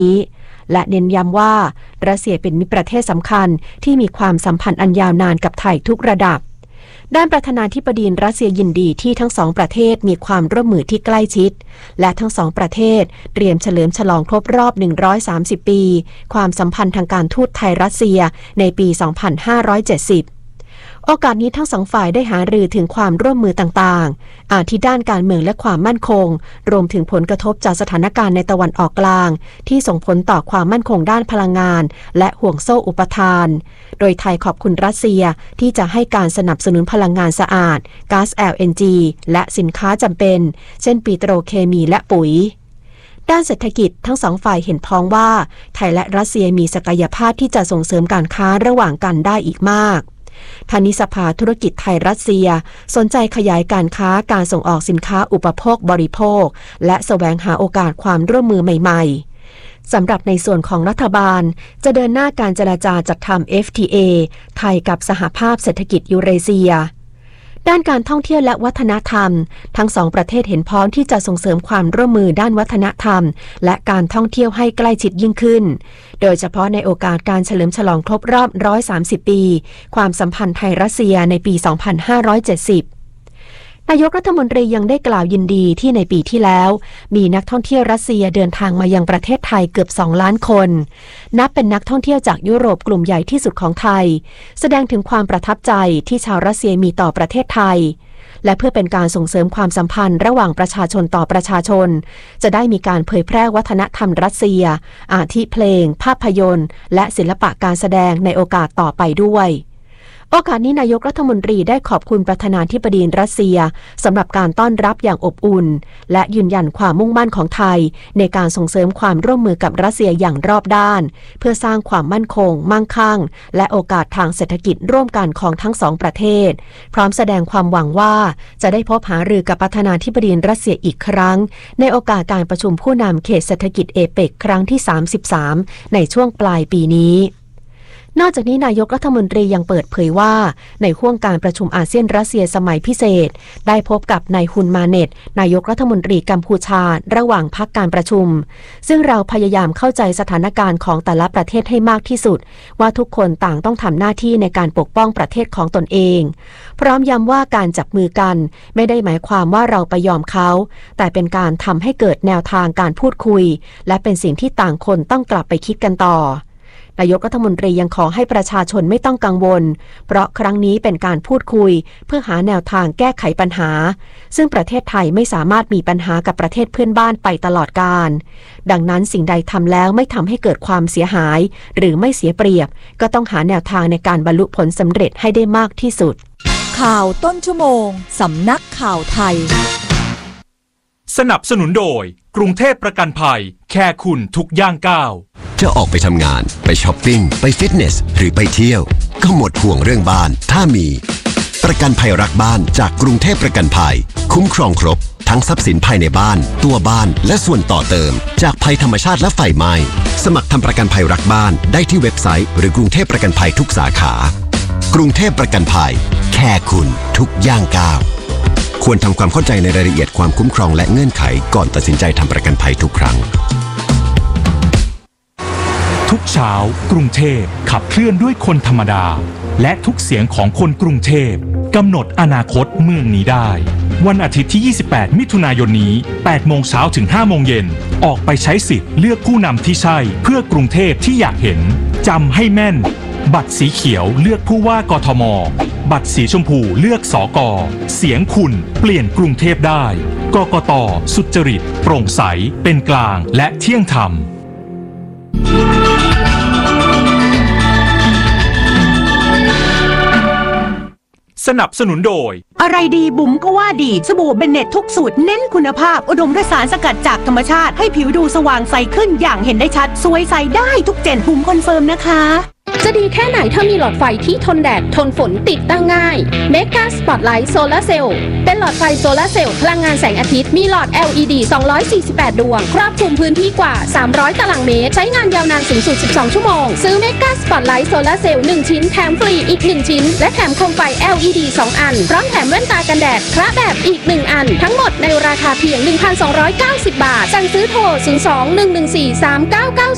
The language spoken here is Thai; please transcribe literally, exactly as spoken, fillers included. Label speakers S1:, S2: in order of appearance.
S1: นี้และเน้นย้ำว่ารัสเซียเป็นมิตรประเทศสำคัญที่มีความสัมพันธ์อันยาวนานกับไทยทุกระดับด้านประธานาธิบดีรัสเซียยินดีที่ทั้งสองประเทศมีความร่วมมือที่ใกล้ชิดและทั้งสองประเทศเตรียมเฉลิมฉลองครบรอบหนึ่งร้อยสามสิบปีความสัมพันธ์ทางการทูตไทยรัสเซียในปีสองพันห้าร้อยเจ็ดสิบโอกาสนี้ทั้งสองฝ่ายได้หารือถึงความร่วมมือต่างๆอาทิด้านการเมืองและความมั่นคงรวมถึงผลกระทบจากสถานการณ์ในตะวันออกกลางที่ส่งผลต่อความมั่นคงด้านพลังงานและห่วงโซ่อุปทานโดยไทยขอบคุณรัสเซียที่จะให้การสนับสนุนพลังงานสะอาดก๊าซ แอล เอ็น จี และสินค้าจำเป็นเช่นปิโตรเคมีและปุ๋ยด้านเศรษฐกิจทั้งสองฝ่ายเห็นพ้องว่าไทยและรัสเซียมีศักยภาพที่จะส่งเสริมการค้าระหว่างกันได้อีกมากทานิสภาธุรกิจไทยรัสเซียสนใจขยายการค้าการส่งออกสินค้าอุปโภคบริโภคและแสวงหาโอกาสความร่วมมือใหม่ๆสำหรับในส่วนของรัฐบาลจะเดินหน้าการเจรจาจัดทำ เอฟ ที เอ ไทยกับสหภาพเศรษฐกิจยูเรเซียด้านการท่องเที่ยวและวัฒนธรรมทั้งสองประเทศเห็นพ้องที่จะส่งเสริมความร่วมมือด้านวัฒนธรรมและการท่องเที่ยวให้ใกล้ชิดยิ่งขึ้นโดยเฉพาะในโอกาสการเฉลิมฉลองครบรอบหนึ่งร้อยสามสิบปีความสัมพันธ์ไทยรัสเซียในปีสองพันห้าร้อยเจ็ดสิบนายกรัฐมนตรียังได้กล่าวยินดีที่ในปีที่แล้วมีนักท่องเที่ยวรัสเซียเดินทางมายังประเทศไทยเกือบสองล้านคนนับเป็นนักท่องเที่ยวจากยุโรปกลุ่มใหญ่ที่สุดของไทยแสดงถึงความประทับใจที่ชาวรัสเซียมีต่อประเทศไทยและเพื่อเป็นการส่งเสริมความสัมพันธ์ระหว่างประชาชนต่อประชาชนจะได้มีการเผยแพร่วัฒนธรรมรัสเซียอาทิเพลงภาพยนตร์และศิลปะการแสดงในโอกาสต่อไปด้วยโอกาสนี้นายกรัฐมนตรีได้ขอบคุณประธานาธิบดีรัสเซียสำหรับการต้อนรับอย่างอบอุ่นและยืนยันความมุ่งมั่นของไทยในการส่งเสริมความร่วมมือกับรัสเซียอย่างรอบด้านเพื่อสร้างความมั่นคงมั่งคั่งและโอกาสทางเศรษฐกิจร่วมกันของทั้งสองประเทศพร้อมแสดงความหวังว่าจะได้พบหารือกับประธานาธิบดีรัสเซียอีกครั้งในโอกาสการประชุมผู้นำเขตเศรษฐกิจเอเปกครั้งที่สามสิบสามในช่วงปลายปีนี้นอกจากนี้นายกรัฐมนตรียังเปิดเผยว่าในห้วงการประชุมอาเซียนรัสเซียสมัยพิเศษได้พบกับนายฮุนมาเนตนายกรัฐมนตรีกัมพูชาระหว่างพักการประชุมซึ่งเราพยายามเข้าใจสถานการณ์ของแต่ละประเทศให้มากที่สุดว่าทุกคนต่างต้องทำหน้าที่ในการปกป้องประเทศของตนเองพร้อมย้ำว่าการจับมือกันไม่ได้หมายความว่าเราไปยอมเขาแต่เป็นการทำให้เกิดแนวทางการพูดคุยและเป็นสิ่งที่ต่างคนต้องกลับไปคิดกันต่อนายกรัฐมนตรียังขอให้ประชาชนไม่ต้องกังวลเพราะครั้งนี้เป็นการพูดคุยเพื่อหาแนวทางแก้ไขปัญหาซึ่งประเทศไทยไม่สามารถมีปัญหากับประเทศเพื่อนบ้านไปตลอดกาลดังนั้นสิ่งใดทำแล้วไม่ทำให้เกิดความเสียหายหรือไม่เสียเปรียบก็ต้องหาแนวทางในการบรรลุผลสำเร็จให้ได้มากที่สุด
S2: ข่าวต้นชั่วโมงสำนักข่าวไทย
S3: สนับสนุนโดยกรุงเทพประกันภัยแค่คุณทุกย่างก้าว
S4: จะออกไปทำงานไปช้อปปิ้งไปฟิตเนสหรือไปเที่ยวก็หมดห่วงเรื่องบ้านถ้ามีประกันภัยรักบ้านจากกรุงเทพประกันภัยคุ้มครองครบทั้งทรัพย์สินภายในบ้านตัวบ้านและส่วนต่อเติมจากภัยธรรมชาติและไฟไหม้สมัครทำประกันภัยรักบ้านได้ที่เว็บไซต์หรือกรุงเทพประกันภัยทุกสาขากรุงเทพประกันภัยแค่คุณทุกย่างก้าวควรทำความเข้าใจในรายละเอียดความคุ้มครองและเงื่อนไขก่อนตัดสินใจทำประกันภัยทุกครั้ง
S3: ทุกเช้ากรุงเทพขับเคลื่อนด้วยคนธรรมดาและทุกเสียงของคนกรุงเทพกำหนดอนาคตเมืองนี้ได้วันอาทิตย์ที่ยี่สิบแปดมิถุนายนนี้แปดโมงเช้าถึงห้าโมงเย็นออกไปใช้สิทธิ์เลือกผู้นำที่ใช่เพื่อกรุงเทพที่อยากเห็นจำให้แม่นบัตรสีเขียวเลือกผู้ว่ากทมบัตรสีชมพูเลือกสกเสียงคุณเปลี่ยนกรุงเทพได้กกต.สุจริตโปร่งใสเป็นกลางและเที่ยงธรรมสนับสนุนโดย
S5: อะไรดีบุ๋มก็ว่าดีสบู่เบนเน็ตทุกสูตรเน้นคุณภาพอุดมด้วยสารสกัดจากธรรมชาติให้ผิวดูสว่างใสขึ้นอย่างเห็นได้ชัดสวยใสได้ทุกเจนบุ๋มคอนเฟิร์มนะคะจะดีแค่ไหนถ้ามีหลอดไฟที่ทนแดดทนฝนติดตั้งง่าย Mega Spotlight Solar Cell เป็นหลอดไฟโซลาร์เซลล์พลังงานแสงอาทิตย์มีหลอด แอล อี ดี สองร้อยสี่สิบแปดดวงครอบคลุมพื้นที่กว่าสามร้อยตารางเมตรใช้งานยาวนานสูงสุดสิบสองชั่วโมงซื้อ Mega Spotlight Solar Cell หนึ่งชิ้นแถมฟรีอีกหนึ่งชิ้นและแถมโคมไฟ แอล อี ดี สองอันพร้อมแถมแว่นตากันแดดพระแบบอีกหนึ่งอันทั้งหมดในราคาเพียง หนึ่งพันสองร้อยเก้าสิบ บาทสั่งซื้อโทรศูนย์ สอง หนึ่ง หนึ่ง สี่ สาม เก้า เก้า